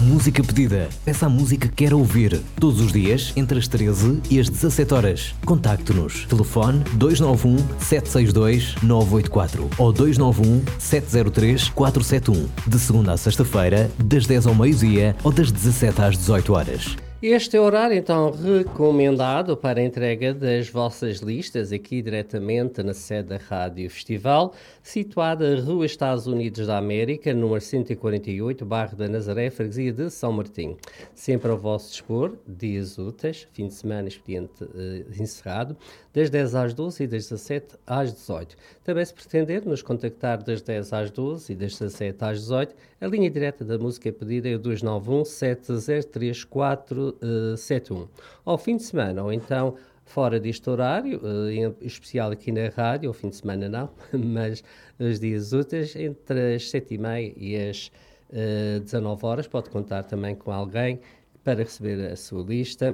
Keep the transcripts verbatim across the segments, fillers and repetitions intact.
Música pedida. Peça a música que quer ouvir. Todos os dias, entre as treze e as dezassete horas. Contacte-nos. Telefone dois nove um, sete seis dois, nove oito quatro ou dois nove um, sete zero três, quatro sete um. De segunda a sexta-feira, das dez ao meio-dia ou das dezassete às dezoito horas. Este é o horário, então, recomendado para a entrega das vossas listas, aqui diretamente na sede da Rádio Festival, situada Rua Estados Unidos da América, número cento e quarenta e oito, bairro da Nazaré, freguesia de São Martim. Sempre ao vosso dispor, dias úteis, fim de semana, expediente eh, encerrado, das dez às doze e das dezassete às dezoito. Também, se pretender nos contactar das dez às doze e das dezassete às dezoito, a linha direta da música pedida é o dois nove um, sete zero três, quatro sete um. Ao fim de semana, ou então fora deste horário, em especial aqui na rádio, ao fim de semana não, mas os dias úteis, entre as sete e meia e as uh, dezanove horas, pode contar também com alguém para receber a sua lista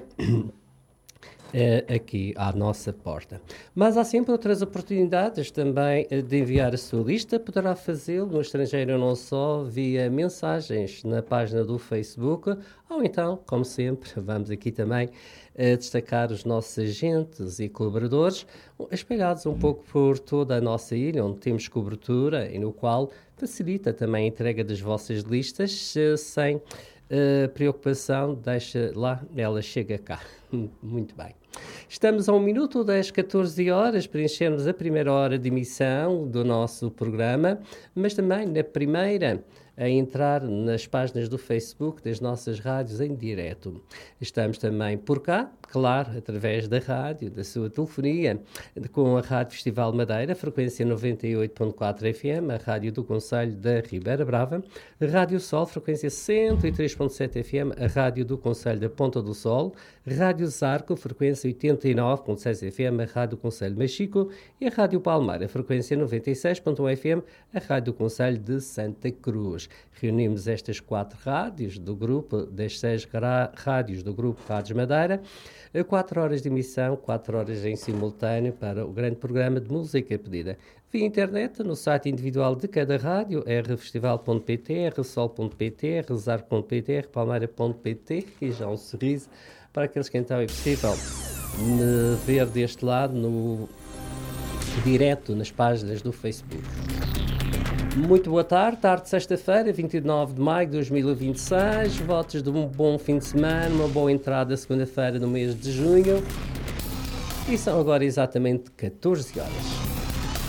aqui à nossa porta. Mas há sempre outras oportunidades também de enviar a sua lista. Poderá fazê-lo no estrangeiro não só via mensagens na página do Facebook, ou então, como sempre, vamos aqui também a destacar os nossos agentes e colaboradores espalhados um pouco por toda a nossa ilha, onde temos cobertura e no qual facilita também a entrega das vossas listas sem Uh, preocupação, deixa lá, ela chega cá. Muito bem. Estamos a um minuto das catorze horas, preenchemos a primeira hora de emissão do nosso programa, mas também na primeira a entrar nas páginas do Facebook das nossas rádios em direto. Estamos também por cá, claro, através da rádio, da sua telefonia, com a Rádio Festival Madeira, frequência noventa e oito ponto quatro F M, a Rádio do Concelho da Ribeira Brava, a Rádio Sol, frequência cento e três ponto sete F M, a Rádio do Concelho da Ponta do Sol, Rádio Zarco, frequência oitenta e nove ponto seis F M, a Rádio do Concelho Machico, e a Rádio Palmeira, frequência noventa e seis ponto um F M, a Rádio do Concelho de Santa Cruz. Reunimos estas quatro rádios do grupo, das seis rádios do grupo Rádios Madeira, quatro horas de emissão, quatro horas em simultâneo para o grande programa de música pedida. Via internet, no site individual de cada rádio, r festival ponto p t, r sol ponto p t, r zarco ponto p t, r palmeira ponto p t, e já um sorriso para aqueles que então é possível ver deste lado no direto nas páginas do Facebook. Muito boa tarde, tarde de sexta-feira, vinte e nove de maio de dois mil e vinte e seis, votos de um bom fim de semana, uma boa entrada segunda-feira no mês de junho, e são agora exatamente catorze horas.